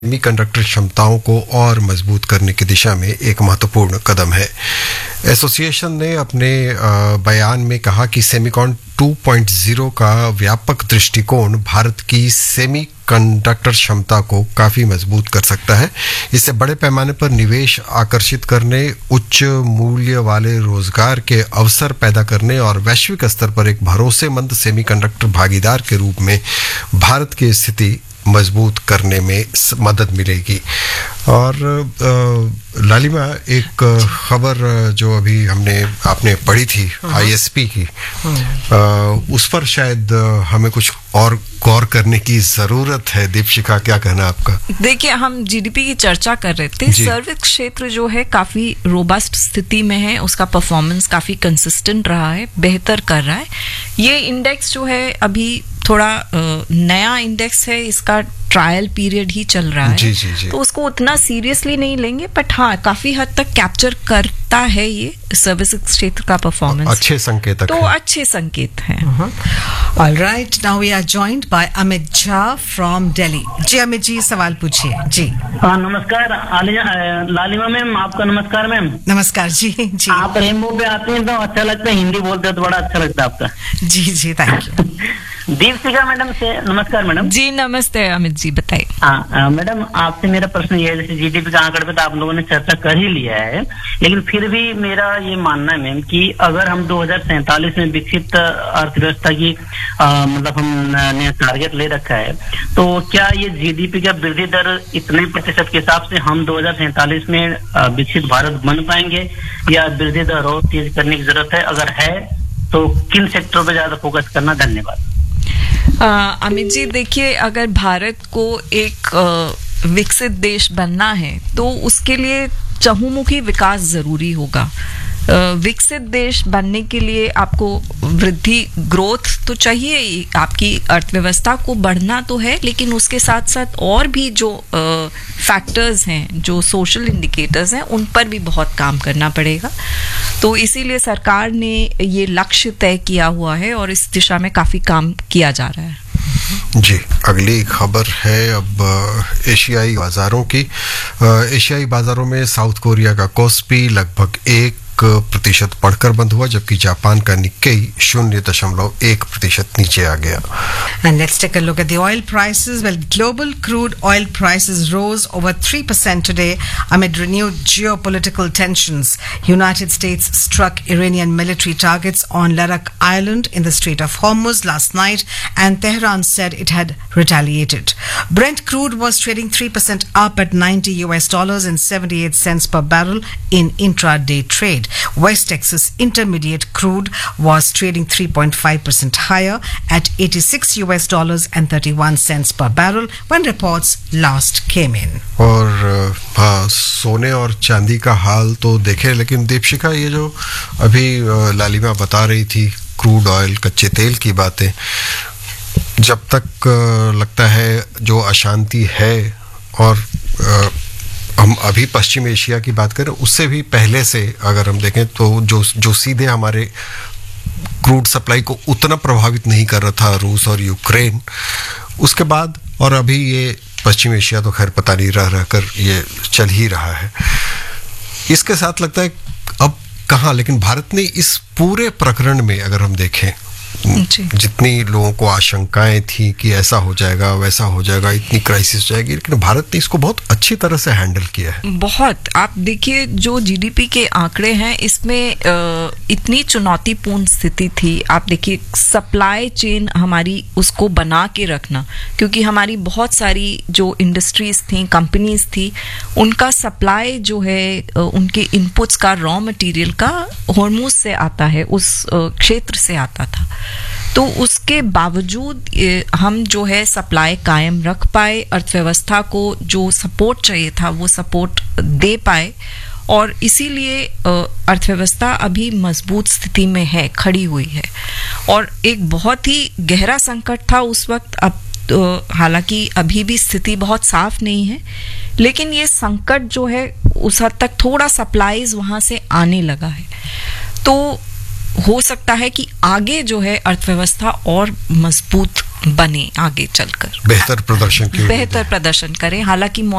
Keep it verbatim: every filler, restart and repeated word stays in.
Semiconductor क्षमताओं को और मजबूत करने की दिशा में एक महत्वपूर्ण कदम है। एसोसिएशन ने अपने बयान में कहा कि सेमीकॉन टू पॉइंट ज़ीरो का व्यापक दृष्टिकोण भारत की सेमीकंडक्टर क्षमता को काफी मजबूत कर सकता है। इससे बड़े पैमाने पर निवेश आकर्षित करने, उच्च मूल्य वाले रोजगार के अवसर पैदा करने और वैश्विक स्तर पर एक भरोसेमंद सेमीकंडक्टर भागीदार के रूप में भारत की स्थिति मजबूत करने में मदद मिलेगी। और लालिमा, एक खबर जो अभी हमने आपने पढ़ी थी आईएसपी की, उस पर शायद हमें कुछ और गौर करने की जरूरत है। दीपशिखा, क्या कहना आपका? देखिए, हम जीडीपी की चर्चा कर रहे थे। सर्विस क्षेत्र जो है काफी रोबस्ट स्थिति में है, उसका परफॉर्मेंस काफी कंसिस्टेंट रहा है, बेहतर कर रहा है। ये इंडेक्स जो है अभी थोड़ा नया इंडेक्स है, इसका ट्रायल पीरियड ही चल रहा है, जी, जी, जी. तो उसको उतना सीरियसली नहीं लेंगे, बट हाँ काफी हद तक कैप्चर करता है ये सर्विस क्षेत्र का परफॉर्मेंस। अच्छे संकेत तो है। अच्छे संकेत हैं। All right, now we are joined by Amit Jha from Delhi. जी अमित जी, सवाल पूछिए। जी हाँ, नमस्कार लालिमा मैम, आपका नमस्कार मैम। नमस्कार जी। जी आप रेनबो पे आते हैं तो अच्छा लगता है, हिंदी बोलते हैं तो बड़ा अच्छा लगता है आपका। जी जी, थैंक यू। दीपशिखा मैडम से नमस्कार मैडम। जी नमस्ते अमित जी, बताइए। हाँ मैडम, आपसे मेरा प्रश्न ये है, जैसे जीडीपी का आंकड़े पे तो आप लोगों ने चर्चा कर ही लिया है, लेकिन फिर भी मेरा ये मानना है मैम कि अगर हम दो हजार सैंतालीस में विकसित अर्थव्यवस्था की आ, मतलब हमने टारगेट ले रखा है, तो क्या ये जीडीपी का वृद्धि दर इतने प्रतिशत के हिसाब से हम दो हजार सैंतालीस में विकसित भारत बन पाएंगे, या वृद्धि दर और तेज करने की जरूरत है? अगर है तो किन सेक्टरों पर ज्यादा फोकस करना? धन्यवाद। अमित जी, देखिए, अगर भारत को एक आ, विकसित देश बनना है तो उसके लिए चहुमुखी विकास जरूरी होगा। विकसित देश बनने के लिए आपको वृद्धि, ग्रोथ तो चाहिए, आपकी अर्थव्यवस्था को बढ़ना तो है, लेकिन उसके साथ साथ और भी जो फैक्टर्स हैं, जो सोशल इंडिकेटर्स हैं, उन पर भी बहुत काम करना पड़ेगा। तो इसीलिए सरकार ने ये लक्ष्य तय किया हुआ है और इस दिशा में काफ़ी काम किया जा रहा है। जी, अगली खबर है अब एशियाई बाजारों की। एशियाई बाजारों में साउथ कोरिया का कोस्पी लगभग एक प्रतिशत बढ़कर बंद हुआ, जबकि जापान का निक्केई शून्य दशमलव एक प्रतिशत नीचे आ गया। And let's take a look at the oil prices. Well, global crude oil prices rose over three percent today amid renewed geopolitical tensions. United States struck Iranian military targets on Larak Island in the Strait of Hormuz last night, and Tehran said it had retaliated. Brent crude was trading three percent up at ninety U S dollars and seventy-eight cents per barrel in intraday trade. West Texas Intermediate crude was trading three point five percent higher at eighty-six U S dollars and thirty-one cents per barrel when reports last came in. और हाँ, सोने और चांदी का हाल तो देखे, लेकिन दीपशिखा, ये जो अभी लालिमा बता रही थी क्रूड ऑयल, कच्चे तेल की बातें, जब तक लगता है जो अशांति है, और हम अभी पश्चिम एशिया की बात करें, उससे भी पहले से अगर हम देखें तो जो जो सीधे हमारे क्रूड सप्लाई को उतना प्रभावित नहीं कर रहा था, रूस और यूक्रेन, उसके बाद और अभी ये पश्चिम एशिया तो खैर पता नहीं रह रह कर ये चल ही रहा है। इसके साथ लगता है अब कहाँ, लेकिन भारत ने इस पूरे प्रकरण में अगर हम देखें, जितनी लोगों को आशंकाएं थी कि ऐसा हो जाएगा, वैसा हो जाएगा, इतनी क्राइसिस जाएगी, लेकिन भारत ने इसको बहुत अच्छी तरह से हैंडल किया है। बहुत। आप देखिए, जो जीडीपी के आंकड़े हैं, इसमें इतनी चुनौतीपूर्ण स्थिति थी। आप देखिए, सप्लाई चेन हमारी, उसको बना के रखना, क्योंकि हमारी बहुत सारी जो इंडस्ट्रीज थी, कंपनीज थी, उनका सप्लाई जो है, उनके इनपुट्स का, रॉ मटेरियल का हॉर्मुज से आता है, उस क्षेत्र से आता था। तो उसके बावजूद हम जो है सप्लाई कायम रख पाए, अर्थव्यवस्था को जो सपोर्ट चाहिए था वो सपोर्ट दे पाए, और इसीलिए अर्थव्यवस्था अभी मजबूत स्थिति में है, खड़ी हुई है। और एक बहुत ही गहरा संकट था उस वक्त, अब तो हालांकि अभी भी स्थिति बहुत साफ नहीं है, लेकिन ये संकट जो है उस हद तक थोड़ा सप्लाईज वहां से आने लगा है। तो हो सकता है कि आगे जो है अर्थव्यवस्था और मजबूत बने आगे चलकर, बेहतर प्रदर्शन की बेहतर प्रदर्शन करें। हालांकि